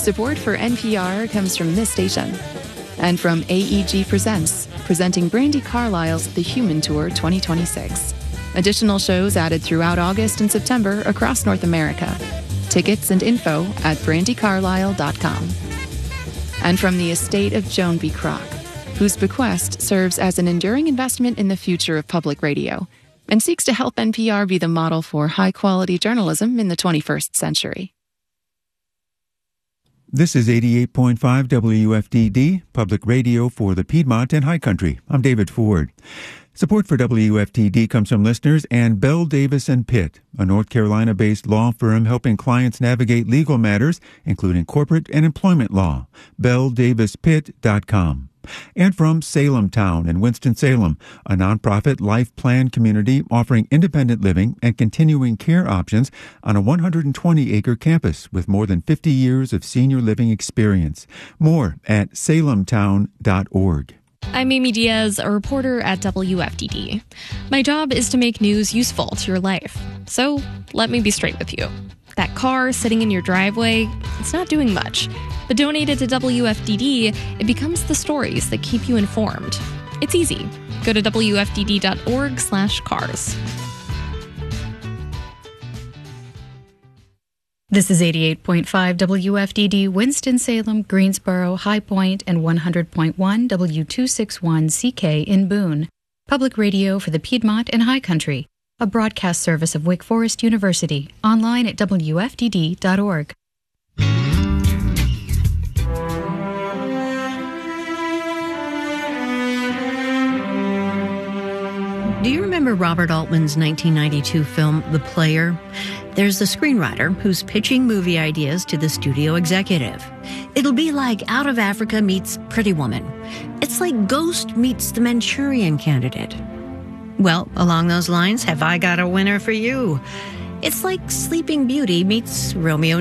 Support for NPR comes from this station and from AEG Presents, presenting Brandi Carlile's The Human Tour 2026. Additional shows added throughout August and September across North America. Tickets and info at brandicarlile.com. And from the estate of Joan B. Kroc, whose bequest serves as an enduring investment in the future of public radio and seeks to help NPR be the model for high-quality journalism in the 21st century. This is 88.5 WFDD, public radio for the Piedmont and High Country. I'm David Ford. Support for WFTD comes from listeners and Bell Davis & Pitt, a North Carolina-based law firm helping clients navigate legal matters, including corporate and employment law. BellDavisPitt.com. And from Salem Town in Winston-Salem, a nonprofit life plan community offering independent living and continuing care options on a 120-acre campus with more than 50 years of senior living experience. More at salemtown.org. I'm Amy Diaz, a reporter at WFDD. My job is to make news useful to your life. So let me be straight with you. That car sitting in your driveway, it's not doing much. But donated to WFDD, it becomes the stories that keep you informed. It's easy. Go to WFDD.org/cars. This is 88.5 WFDD, Winston-Salem, Greensboro, High Point, and 100.1 W261CK in Boone. Public radio for the Piedmont and High Country. A broadcast service of Wake Forest University. Online at WFDD.org. Do you remember Robert Altman's 1992 film, The Player? There's the screenwriter who's pitching movie ideas to the studio executive. It'll be like Out of Africa meets Pretty Woman. It's like Ghost meets The Manchurian Candidate. Well, along those lines, have I got a winner for you? It's like Sleeping Beauty meets Romeo